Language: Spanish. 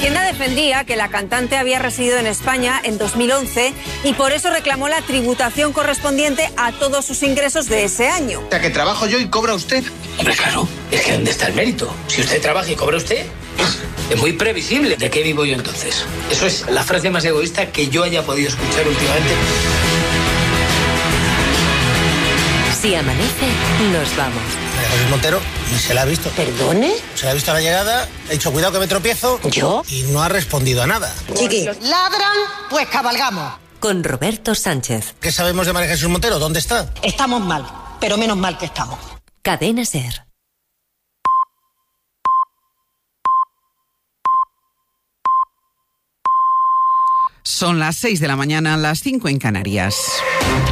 Hacienda defendía que la cantante había residido en España en 2011 y por eso reclamó la tributación correspondiente a todos sus ingresos de ese año. O sea, que trabajo yo y cobra usted. Hombre, claro, es que ¿dónde está el mérito? Si usted trabaja y cobra usted, es muy previsible. ¿De qué vivo yo entonces? Eso es la frase más egoísta que yo haya podido escuchar últimamente. Si amanece, nos vamos. María Jesús Montero ni se la ha visto. ¿Perdone? Se la ha visto a la llegada, ha dicho cuidado que me tropiezo. ¿Yo? Y no ha respondido a nada. Chiqui, ladran, pues cabalgamos. Con Roberto Sánchez. ¿Qué sabemos de María Jesús Montero? ¿Dónde está? Estamos mal, pero menos mal que estamos. Cadena SER. Son las 6 de la mañana, las 5 en Canarias.